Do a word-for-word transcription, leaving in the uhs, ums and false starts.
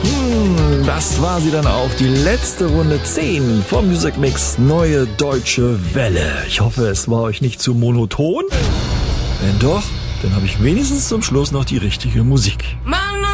Hm, das war sie dann auch, die letzte Runde zehn vom Music Mix Neue Deutsche Welle. Ich hoffe, es war euch nicht zu monoton. Wenn doch, dann habe ich wenigstens zum Schluss noch die richtige Musik.